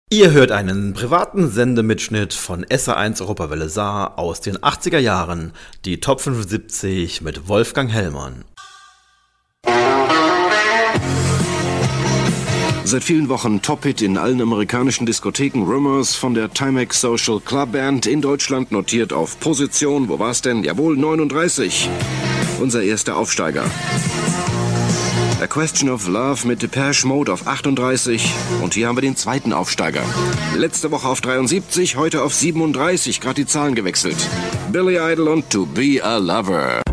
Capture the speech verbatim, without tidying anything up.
Ihr hört einen privaten Sendemitschnitt von S R eins Europawelle Saar aus den achtziger Jahren, die Top fünfundsiebzig mit Wolfgang Hellmann. Seit vielen Wochen Top-Hit in allen amerikanischen Diskotheken Rumors von der Timex Social Club Band, in Deutschland notiert auf Position, wo war's denn? Jawohl, neununddreißig. Unser erster Aufsteiger. A Question of Love mit Depeche Mode auf achtunddreißig. Und hier haben wir den zweiten Aufsteiger. Letzte Woche auf dreiundsiebzig, heute auf siebenunddreißig, gerade die Zahlen gewechselt. Billy Idol und To Be a Lover.